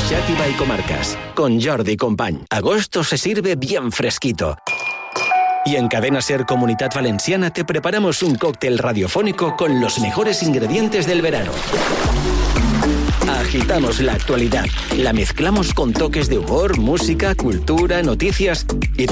Xàtiva y Comarcas, con Jordi Company. Agosto se sirve bien fresquito. Y en Cadena Ser Comunitat Valenciana te preparamos un cóctel radiofónico con los mejores ingredientes del verano. Agitamos la actualidad, la mezclamos con toques de humor, música, cultura, noticias y